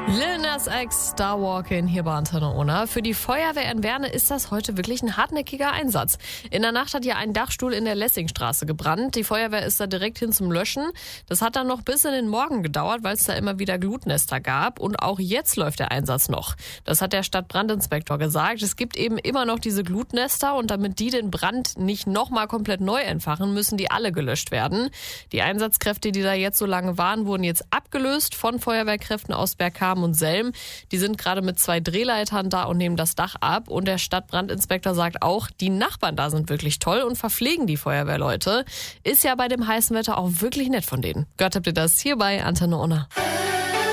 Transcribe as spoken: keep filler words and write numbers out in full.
Lil Nas X, Starwalking hier bei Antenne Ona. Für die Feuerwehr in Werne ist das heute wirklich ein hartnäckiger Einsatz. In der Nacht hat hier ein Dachstuhl in der Lessingstraße gebrannt. Die Feuerwehr ist da direkt hin zum Löschen. Das hat dann noch bis in den Morgen gedauert, weil es da immer wieder Glutnester gab. Und auch jetzt läuft der Einsatz noch. Das hat der Stadtbrandinspektor gesagt. Es gibt eben immer noch diese Glutnester und damit die den Brand nicht nochmal komplett neu entfachen, müssen die alle gelöscht werden. Die Einsatzkräfte, die da jetzt so lange waren, wurden jetzt abgelöst von Feuerwehrkräften aus Bergkamen und Selm. Die sind gerade mit zwei Drehleitern da und nehmen das Dach ab. Und der Stadtbrandinspektor sagt auch, die Nachbarn da sind wirklich toll und verpflegen die Feuerwehrleute. Ist ja bei dem heißen Wetter auch wirklich nett von denen. Gehört habt ihr das hier bei Antenne Ona.